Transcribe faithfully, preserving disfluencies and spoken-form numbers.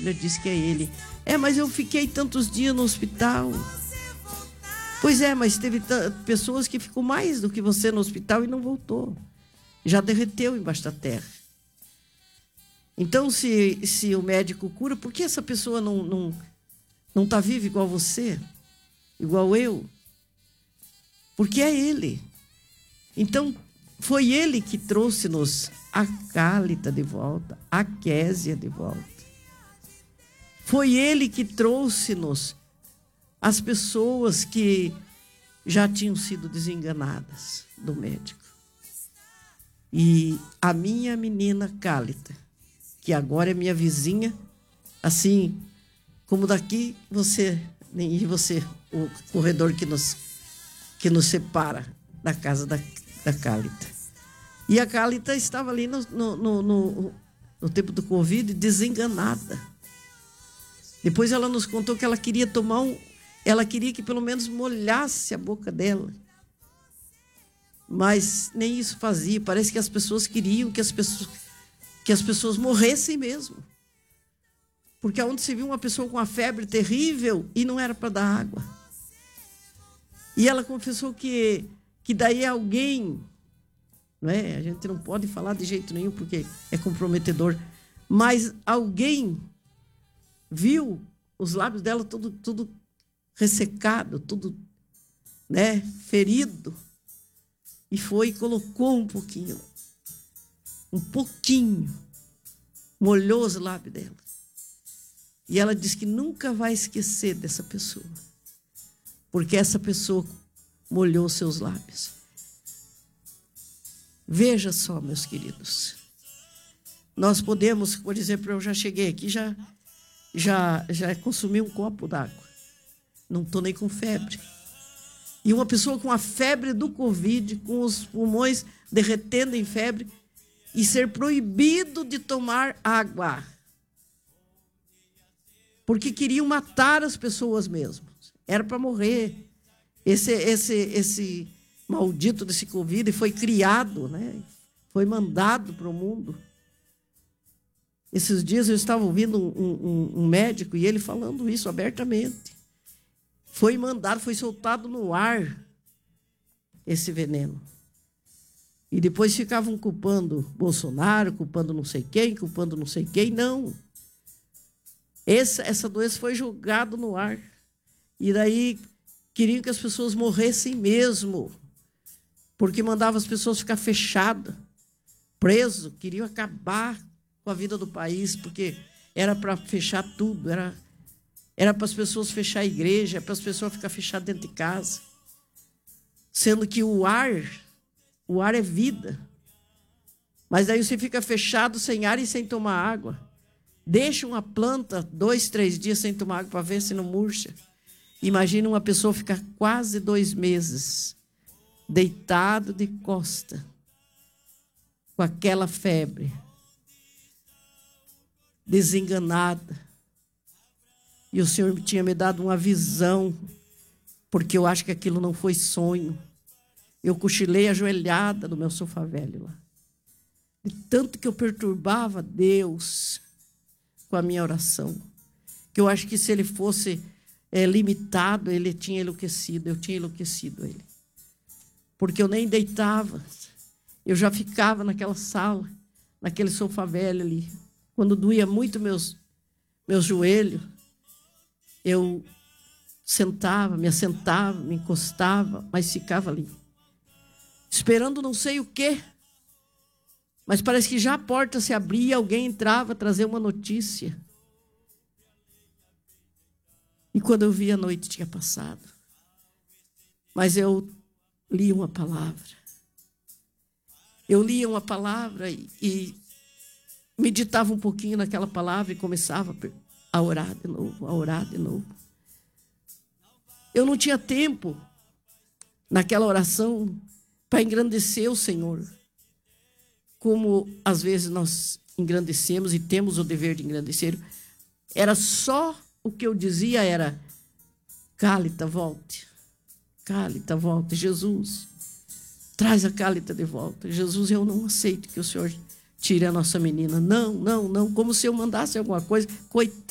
Bíblia diz que é ele. É, mas eu fiquei tantos dias no hospital. Pois é, mas teve t- pessoas que ficou mais do que você no hospital e não voltou. Já derreteu embaixo da terra. Então, se, se o médico cura, por que essa pessoa não não não está viva igual você? Igual eu? Porque é ele. Então, foi ele que trouxe-nos a Cálita de volta, a Késia de volta. Foi ele que trouxe-nos as pessoas que já tinham sido desenganadas do médico. E a minha menina Cálita, que agora é minha vizinha, assim como daqui você e você, o corredor que nos, que nos separa da casa da, da Cálita. E a Cálita estava ali no, no, no, no, no tempo do Covid, desenganada. Depois ela nos contou que ela queria tomar um... Ela queria que pelo menos molhasse a boca dela. Mas nem isso fazia. Parece que as pessoas queriam que as pessoas, que as pessoas morressem mesmo. Porque aonde se viu uma pessoa com uma febre terrível e não era para dar água. E ela confessou que, que daí alguém... Não é? A gente não pode falar de jeito nenhum porque é comprometedor. Mas alguém viu os lábios dela tudo, tudo ressecado, tudo, né, ferido. E foi e colocou um pouquinho. Um pouquinho. Molhou os lábios dela. E ela disse que nunca vai esquecer dessa pessoa. Porque essa pessoa molhou seus lábios. Veja só, meus queridos. Nós podemos, por exemplo, eu já cheguei aqui, já, já, já consumi um copo d'água. Não estou nem com febre. E uma pessoa com a febre do Covid, com os pulmões derretendo em febre, e ser proibido de tomar água. Porque queriam matar as pessoas mesmo. Era para morrer. Esse, esse, esse maldito desse Covid foi criado, né? Foi mandado para o mundo. Esses dias eu estava ouvindo um, um, um médico e ele falando isso abertamente. Foi mandado, foi soltado no ar esse veneno. E depois ficavam culpando Bolsonaro, culpando não sei quem, culpando não sei quem. Não. Essa, essa doença foi jogada no ar. E daí queriam que as pessoas morressem mesmo. Porque mandavam as pessoas ficar fechadas, presas. Queriam acabar com a vida do país, porque era para fechar tudo. Era, era para as pessoas fechar a igreja, era para as pessoas ficar fechadas dentro de casa. Sendo que o ar, o ar é vida. Mas daí você fica fechado, sem ar e sem tomar água. Deixa uma planta dois, três dias sem tomar água para ver se não murcha. Imagina uma pessoa ficar quase dois meses deitado de costa, com aquela febre, desenganada. E o Senhor tinha me dado uma visão, porque eu acho que aquilo não foi sonho. Eu cochilei ajoelhada no meu sofá velho lá. De tanto que eu perturbava Deus com a minha oração, que eu acho que se ele fosse é, limitado, ele tinha enlouquecido, eu tinha enlouquecido ele. Porque eu nem deitava, eu já ficava naquela sala, naquele sofá velho ali. Quando doía muito meus, meus joelhos, eu sentava, me assentava, me encostava, mas ficava ali, esperando não sei o quê. Mas parece que já a porta se abria e alguém entrava trazer uma notícia. E quando eu vi, a noite tinha passado. Mas eu li uma palavra. Eu lia uma palavra e, e meditava um pouquinho naquela palavra e começava a orar de novo, a orar de novo. Eu não tinha tempo naquela oração para engrandecer o Senhor. Como às vezes nós engrandecemos e temos o dever de engrandecer. Era só o que eu dizia era: Cálita, volte. Cálita, volte. Jesus, traz a Cálita de volta. Jesus, eu não aceito que o Senhor tire a nossa menina. Não, não, não. Como se eu mandasse alguma coisa. Coitada.